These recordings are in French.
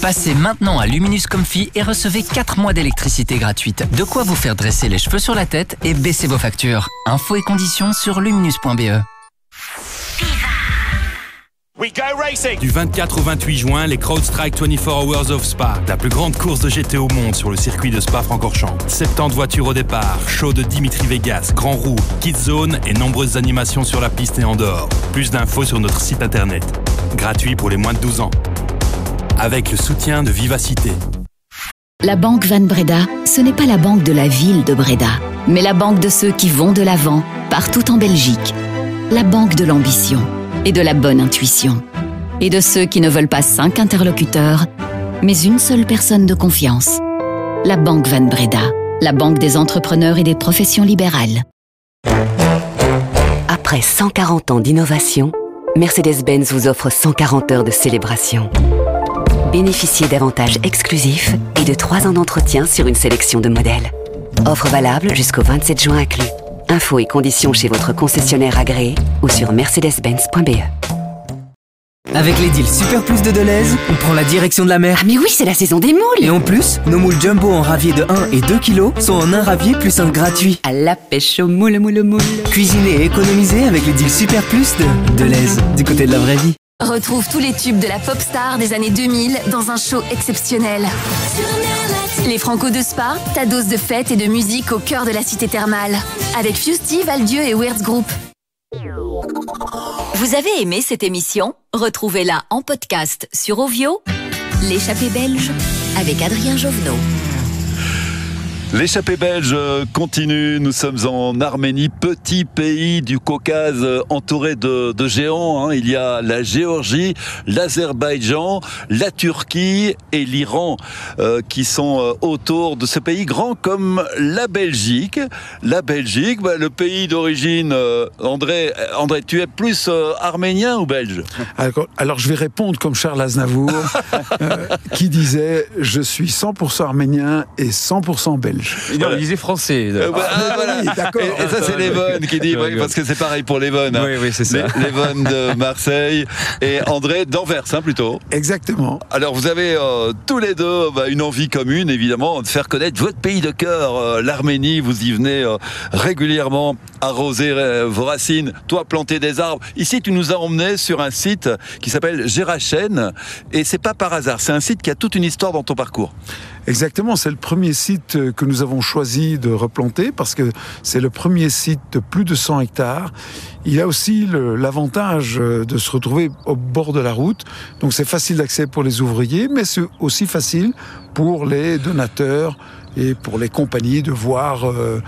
Passez maintenant à Luminous Comfy et recevez 4 mois d'électricité gratuite. De quoi vous faire dresser les cheveux sur la tête et baisser vos factures. Infos et conditions sur luminous.be. Du 24 au 28 juin, les CrowdStrike 24 Hours of Spa, la plus grande course de GT au monde sur le circuit de Spa-Francorchamps. 70 voitures au départ, show de Dimitri Vegas, Grand Roue, Kids Zone et nombreuses animations sur la piste et en dehors. Plus d'infos sur notre site internet. Gratuit pour les moins de 12 ans. Avec le soutien de Vivacité. La Banque Van Breda, ce n'est pas la banque de la ville de Breda, mais la banque de ceux qui vont de l'avant, partout en Belgique. La banque de l'ambition et de la bonne intuition. Et de ceux qui ne veulent pas 5 interlocuteurs, mais une seule personne de confiance. La Banque Van Breda, la banque des entrepreneurs et des professions libérales. Après 140 ans d'innovation, Mercedes-Benz vous offre 140 heures de célébration. Bénéficiez d'avantages exclusifs et de 3 ans d'entretien sur une sélection de modèles. Offre valable jusqu'au 27 juin inclus. Infos et conditions chez votre concessionnaire agréé ou sur mercedes-benz.be. Avec les deals Super Plus de Deleuze, on prend la direction de la mer. Ah mais oui, c'est la saison des moules! Et en plus, nos moules jumbo en ravier de 1 et 2 kilos sont en un ravier plus un gratuit. À la pêche aux moules, moules, moules. Cuisiner et économiser avec les deals Super Plus de Deleuze, du côté de la vraie vie. Retrouve tous les tubes de la pop star des années 2000 dans un show exceptionnel. Les Franco de Spa, ta dose de fête et de musique au cœur de la cité thermale. Avec Fusty, Valdieu et Weirds Group. Vous avez aimé cette émission? Retrouvez-la en podcast sur Ovio, L'échappée belge, avec Adrien Jovenot. L'échappée belge continue, nous sommes en Arménie, petit pays du Caucase entouré de géants. Il y a la Géorgie, l'Azerbaïdjan, la Turquie et l'Iran qui sont autour de ce pays grand comme la Belgique. La Belgique, le pays d'origine, André, tu es plus arménien ou belge? Alors je vais répondre comme Charles Aznavour qui disait « Je suis 100% arménien et 100% belge ». Il disait français. Voilà. Oui, d'accord. Et ça, c'est Lévonne qui dit, parce que c'est pareil pour Lévonne. Oui, c'est ça. Lévonne de Marseille et André d'Anvers, plutôt. Exactement. Alors, vous avez tous les deux une envie commune, évidemment, de faire connaître votre pays de cœur, l'Arménie. Vous y venez régulièrement arroser vos racines, toi planter des arbres. Ici, tu nous as emmenés sur un site qui s'appelle Gérachen. Et c'est pas par hasard, c'est un site qui a toute une histoire dans ton parcours. Exactement, c'est le premier site que nous avons choisi de replanter parce que c'est le premier site de plus de 100 hectares. Il a aussi l'avantage de se retrouver au bord de la route, donc c'est facile d'accès pour les ouvriers, mais c'est aussi facile pour les donateurs et pour les compagnies de voir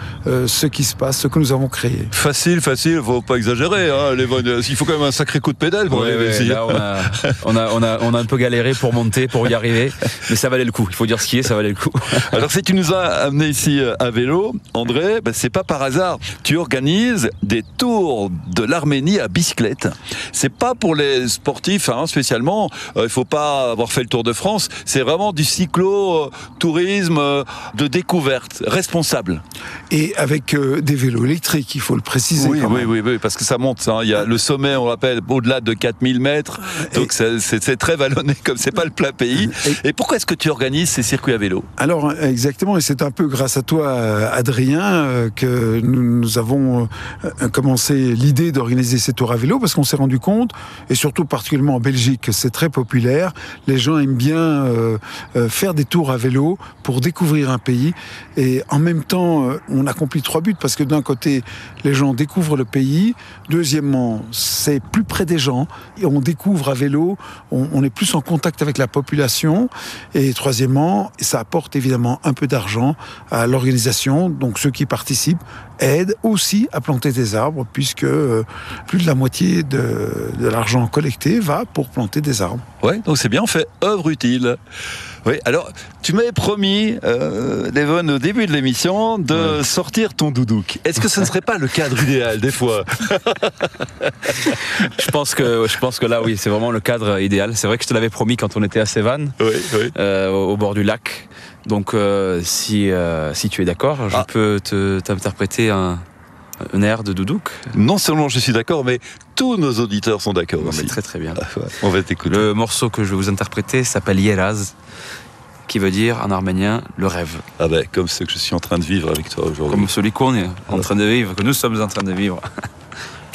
ce qui se passe, ce que nous avons créé. Facile, faut pas exagérer. Il faut quand même un sacré coup de pédale pour arriver ici. Là, on a un peu galéré pour monter, pour y arriver, mais ça valait le coup. Il faut dire ce qui est, ça valait le coup. Alors si tu nous as amené ici à vélo, André, c'est pas par hasard. Tu organises des tours de l'Arménie à bicyclette. C'est pas pour les sportifs spécialement. Il faut pas avoir fait le Tour de France. C'est vraiment du cyclo-tourisme de découverte responsable. Et avec des vélos électriques, il faut le préciser. Oui, parce que ça monte. Il y a le sommet, on rappelle, au-delà de 4000 mètres. Donc c'est très vallonné, comme c'est pas le plat pays. Et pourquoi est-ce que tu organises ces circuits à vélo? Alors, exactement, et c'est un peu grâce à toi, Adrien, que nous avons commencé l'idée d'organiser ces tours à vélo, parce qu'on s'est rendu compte, et surtout particulièrement en Belgique, que c'est très populaire. Les gens aiment bien faire des tours à vélo pour découvrir un pays, et en même temps on accomplit 3 buts, parce que d'un côté les gens découvrent le pays, deuxièmement c'est plus près des gens, et on découvre à vélo, on est plus en contact avec la population, et troisièmement ça apporte évidemment un peu d'argent à l'organisation, donc ceux qui participent aident aussi à planter des arbres, puisque plus de la moitié de l'argent collecté va pour planter des arbres. Ouais, donc c'est bien, on fait œuvre utile. Oui, alors, tu m'avais promis, Lévonne, au début de l'émission, de sortir ton doudouk. Est-ce que ce ne serait pas le cadre idéal, des fois? Je pense que là, oui, c'est vraiment le cadre idéal. C'est vrai que je te l'avais promis quand on était à Sévanne, au bord du lac. Donc, si tu es d'accord, je peux t'interpréter un Un air de Doudouk. Non seulement je suis d'accord, mais tous nos auditeurs sont d'accord aussi. Très très bien. On va t'écouter. Le morceau que je vais vous interpréter s'appelle Yeraz, qui veut dire en arménien le rêve. Ah ben, comme ce que je suis en train de vivre avec toi aujourd'hui. Comme celui qu'on est en train de vivre, que nous sommes en train de vivre.